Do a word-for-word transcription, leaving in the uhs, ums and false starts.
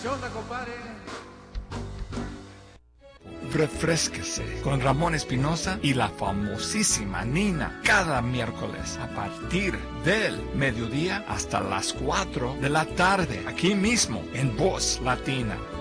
¿Qué onda, compadre? Refrésquese con Ramón Espinosa y la famosísima Nina cada miércoles a partir del mediodía hasta las cuatro de la tarde, aquí mismo en Voz Latina.